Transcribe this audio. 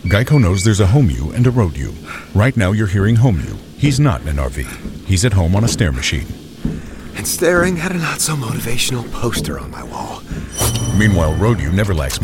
Geico knows there's a home you and a road you. Right now you're hearing home you. He's not in an RV. He's at home on a stair machine. And staring at a not-so-motivational poster on my wall. Meanwhile, road you never lacks